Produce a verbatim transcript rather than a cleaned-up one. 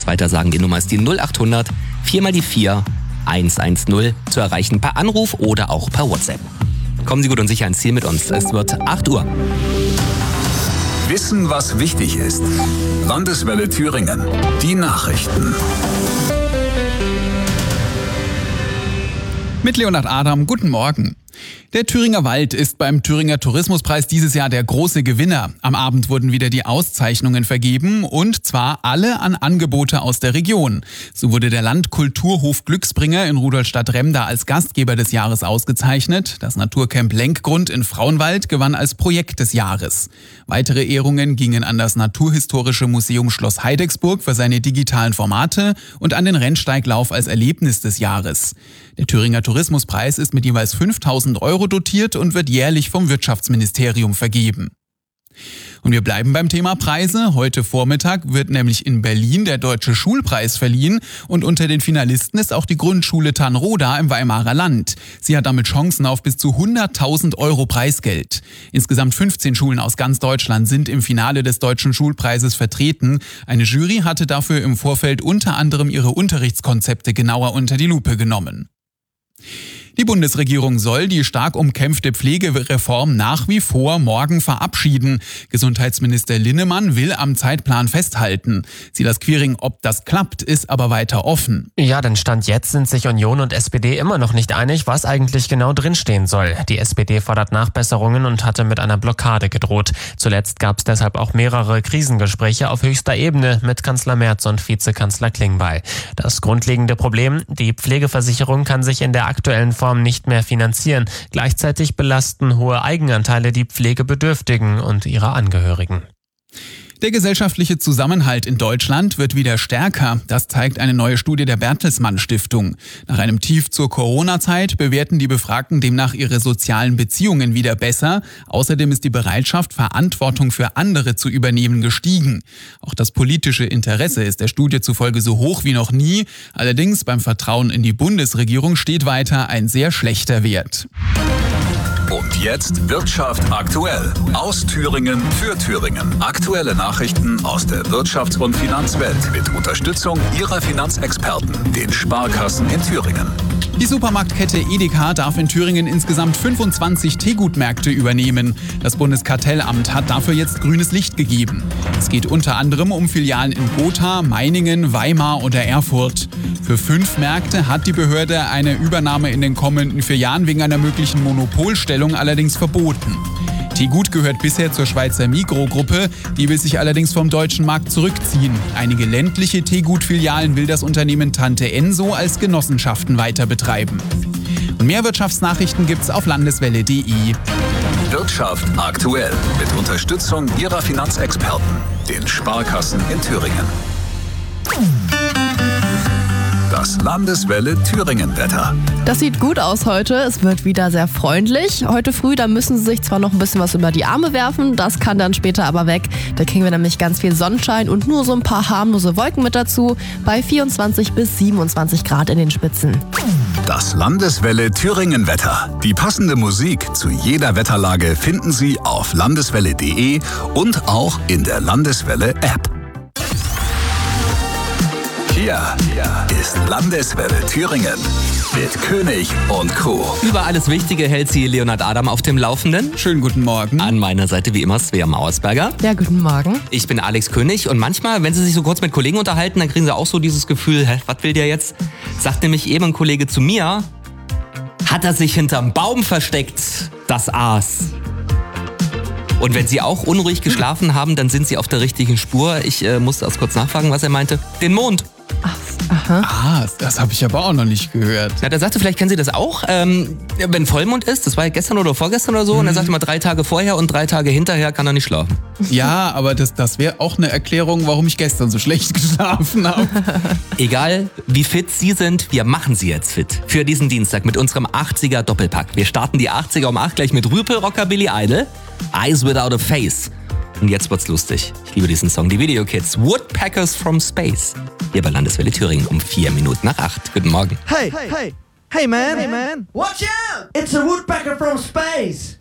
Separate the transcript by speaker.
Speaker 1: weitersagen. Die Nummer ist die null acht hundert, vier mal die vier, eins eins null, zu erreichen per Anruf oder auch per WhatsApp. Kommen Sie gut und sicher ins Ziel mit uns. Es wird acht Uhr.
Speaker 2: Wissen, was wichtig ist. Landeswelle Thüringen. Die Nachrichten.
Speaker 3: Mit Leonhard Adam, guten Morgen. Der Thüringer Wald ist beim Thüringer Tourismuspreis dieses Jahr der große Gewinner. Am Abend wurden wieder die Auszeichnungen vergeben und zwar alle an Angebote aus der Region. So wurde der Landkulturhof Glücksbringer in Rudolstadt-Remda als Gastgeber des Jahres ausgezeichnet. Das Naturcamp Lenkgrund in Frauenwald gewann als Projekt des Jahres. Weitere Ehrungen gingen an das Naturhistorische Museum Schloss Heidecksburg für seine digitalen Formate und an den Rennsteiglauf als Erlebnis des Jahres. Der Thüringer Tourismuspreis ist mit jeweils fünftausend Euro dotiert und wird jährlich vom Wirtschaftsministerium vergeben. Und wir bleiben beim Thema Preise. Heute Vormittag wird nämlich in Berlin der Deutsche Schulpreis verliehen und unter den Finalisten ist auch die Grundschule Tanroda im Weimarer Land. Sie hat damit Chancen auf bis zu hunderttausend Euro Preisgeld. Insgesamt fünfzehn Schulen aus ganz Deutschland sind im Finale des Deutschen Schulpreises vertreten. Eine Jury hatte dafür im Vorfeld unter anderem ihre Unterrichtskonzepte genauer unter die Lupe genommen. Die Bundesregierung soll die stark umkämpfte Pflegereform nach wie vor morgen verabschieden. Gesundheitsminister Linnemann will am Zeitplan festhalten. Silas Quiring, ob das klappt, ist aber weiter offen.
Speaker 4: Ja, denn Stand jetzt sind sich Union und S P D immer noch nicht einig, was eigentlich genau drinstehen soll. Die S P D fordert Nachbesserungen und hatte mit einer Blockade gedroht. Zuletzt gab es deshalb auch mehrere Krisengespräche auf höchster Ebene mit Kanzler Merz und Vizekanzler Klingbeil. Das grundlegende Problem: Die Pflegeversicherung kann sich in der aktuellen Form nicht mehr finanzieren. Gleichzeitig belasten hohe Eigenanteile die Pflegebedürftigen und ihre Angehörigen.
Speaker 3: Der gesellschaftliche Zusammenhalt in Deutschland wird wieder stärker. Das zeigt eine neue Studie der Bertelsmann Stiftung. Nach einem Tief zur Corona-Zeit bewerten die Befragten demnach ihre sozialen Beziehungen wieder besser. Außerdem ist die Bereitschaft, Verantwortung für andere zu übernehmen, gestiegen. Auch das politische Interesse ist der Studie zufolge so hoch wie noch nie. Allerdings beim Vertrauen in die Bundesregierung steht weiter ein sehr schlechter Wert.
Speaker 2: Und jetzt Wirtschaft aktuell. Aus Thüringen für Thüringen. Aktuelle Nachrichten aus der Wirtschafts- und Finanzwelt mit Unterstützung Ihrer Finanzexperten, den Sparkassen in Thüringen.
Speaker 3: Die Supermarktkette Edeka darf in Thüringen insgesamt fünfundzwanzig Teegutmärkte übernehmen. Das Bundeskartellamt hat dafür jetzt grünes Licht gegeben. Es geht unter anderem um Filialen in Gotha, Meiningen, Weimar oder Erfurt. Für fünf Märkte hat die Behörde eine Übernahme in den kommenden vier Jahren wegen einer möglichen Monopolstellung allerdings verboten. Teegut gehört bisher zur Schweizer Migros-Gruppe, die will sich allerdings vom deutschen Markt zurückziehen. Einige ländliche Teegut-Filialen will das Unternehmen Tante Enso als Genossenschaften weiter betreiben. Und mehr Wirtschaftsnachrichten gibt's auf landeswelle punkt de.
Speaker 2: Wirtschaft aktuell mit Unterstützung Ihrer Finanzexperten, den Sparkassen in Thüringen. Das Landeswelle Thüringen-Wetter.
Speaker 5: Das sieht gut aus heute. Es wird wieder sehr freundlich. Heute früh, da müssen Sie sich zwar noch ein bisschen was über die Arme werfen, das kann dann später aber weg. Da kriegen wir nämlich ganz viel Sonnenschein und nur so ein paar harmlose Wolken mit dazu. Bei vierundzwanzig bis siebenundzwanzig Grad in den Spitzen.
Speaker 2: Das Landeswelle Thüringen-Wetter. Die passende Musik zu jeder Wetterlage finden Sie auf landeswelle punkt de und auch in der Landeswelle-App. Hier ist Landeswelle Thüringen mit König und Co.
Speaker 1: Über alles Wichtige hält sie Leonhard Adam auf dem Laufenden.
Speaker 3: Schönen guten Morgen.
Speaker 1: An meiner Seite wie immer Svea Mauersberger.
Speaker 5: Ja, guten Morgen.
Speaker 1: Ich bin Alex König und manchmal, wenn Sie sich so kurz mit Kollegen unterhalten, dann kriegen Sie auch so dieses Gefühl, hä, was will der jetzt? Sagt nämlich eben ein Kollege zu mir, hat er sich hinterm Baum versteckt, das Aas. Und wenn Sie auch unruhig geschlafen haben, dann sind Sie auf der richtigen Spur. Ich äh, musste erst kurz nachfragen, was er meinte. Den Mond.
Speaker 5: Ach, aha.
Speaker 3: Ah, das habe ich aber auch noch nicht gehört.
Speaker 1: Ja, der sagte, vielleicht kennen Sie das auch, ähm, wenn Vollmond ist, das war ja gestern oder vorgestern oder so, mhm. und er sagte mal, drei Tage vorher und drei Tage hinterher kann er nicht schlafen.
Speaker 3: Ja, aber das, das wäre auch eine Erklärung, warum ich gestern so schlecht geschlafen habe.
Speaker 1: Egal, wie fit Sie sind, wir machen Sie jetzt fit. Für diesen Dienstag mit unserem achtziger Doppelpack. Wir starten die achtziger um acht gleich mit Rüpel-Rocker Billy Idol, Eyes Without a Face. Und jetzt wird's lustig. Ich liebe diesen Song. Die Video Kids, Woodpeckers from Space. Hier bei Landeswelle Thüringen um vier Minuten nach acht. Guten Morgen.
Speaker 6: Hey, hey, hey man, hey man. Watch out! It's a woodpecker from space.